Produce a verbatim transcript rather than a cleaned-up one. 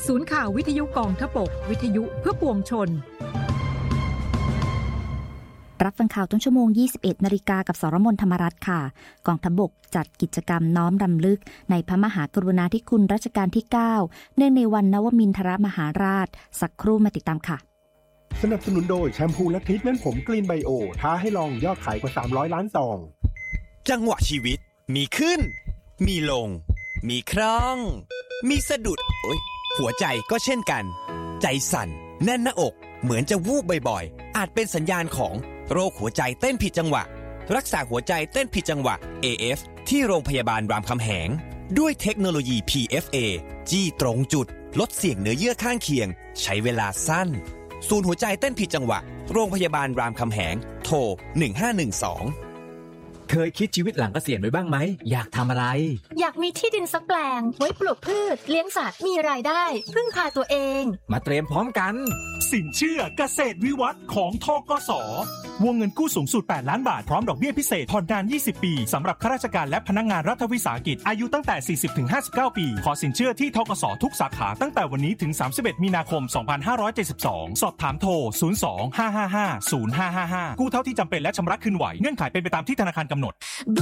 ศูนย์ข่าววิทยุกองทพบกวิทยุเพื่อปวงชนรับฟังข่าวต้นชั่วโมง ยี่สิบเอ็ดนาฬิกากับสรมนธรรมรัตน์ค่ะกองทัพบกจัดกิจกรรมน้อมรำลึกในพระมหากรุณาธิคุณรัชกาลที่เก้าเนื่องในวันนวมินทรมหาราชสักครู่มาติดตามค่ะสนับสนุนโดยแชมพูและทรีทเมนต์ผมกรีนไบโอท้าให้ลองยอดขายกว่าสามร้อยล้านซองจังหวะชีวิตมีขึ้นมีลงมีคล่องมีสะดุดโอ๊ยหัวใจก็เช่นกันใจสั่นแน่นหน้าอกเหมือนจะวูบบ่อยๆอาจเป็นสัญญาณของโรคหัวใจเต้นผิดจังหวะรักษาหัวใจเต้นผิดจังหวะ เอ เอฟ ที่โรงพยาบาลรามคำแหงด้วยเทคโนโลยี พี เอฟ เอ จี้ตรงจุดลดเสี่ยงเนื้อเยื่อข้างเคียงใช้เวลาสั้นศูนย์หัวใจเต้นผิดจังหวะโรงพยาบาลรามคำแหงโทรหนึ่งห้าหนึ่งสองเคยคิดชีวิตหลังเกษียณไว้บ้างไหมอยากทำอะไรอยากมีที่ดินสักแปลงไว้ปลูกพืชเลี้ยงสัตว์มีรายได้พึ่งพาตัวเองมาเตรียมพร้อมกันสินเชื่อเกษตรวิวัฒน์ของธกส.วงเงินกู้สูงสุดแปดล้านบาทพร้อมดอกเบี้ยพิเศษผ่อนนานยี่สิบปีสำหรับข้าราชการและพนักงานรัฐวิสาหกิจอายุตั้งแต่ สี่สิบถึงห้าสิบเก้า ปีขอสินเชื่อที่ธกส.ทุกสาขาตั้งแต่วันนี้ถึงสามสิบเอ็ดมีนาคมสองพันห้าร้อยเจ็ดสิบสองสอบถามโทรศูนย์ สอง ห้า ห้า ห้า ศูนย์ ห้า ห้า ห้ากู้เท่าที่จำเป็นและชำระคืนไหวเงื่อนไขเป็นไปตามที่ธนาคารกำหนด